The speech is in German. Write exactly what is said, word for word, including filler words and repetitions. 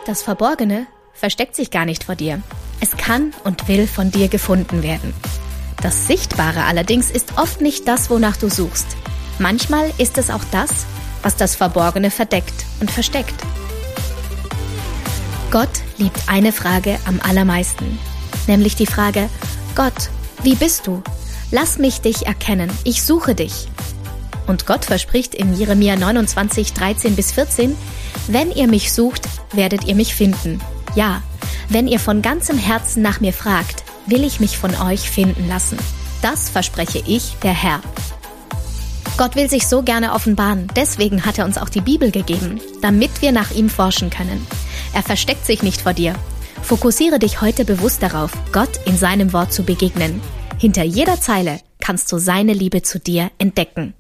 Das Verborgene versteckt sich gar nicht vor dir. Es kann und will von dir gefunden werden. Das Sichtbare allerdings ist oft nicht das, wonach du suchst. Manchmal ist es auch das, was das Verborgene verdeckt und versteckt. Gott liebt eine Frage am allermeisten, nämlich die Frage: Gott, wie bist du? Lass mich dich erkennen, ich suche dich. Und Gott verspricht in Jeremia neunundzwanzig, dreizehn bis vierzehn, wenn ihr mich sucht, werdet ihr mich finden. Ja, wenn ihr von ganzem Herzen nach mir fragt, will ich mich von euch finden lassen. Das verspreche ich, der Herr. Gott will sich so gerne offenbaren, deswegen hat er uns auch die Bibel gegeben, damit wir nach ihm forschen können. Er versteckt sich nicht vor dir. Fokussiere dich heute bewusst darauf, Gott in seinem Wort zu begegnen. Hinter jeder Zeile kannst du seine Liebe zu dir entdecken.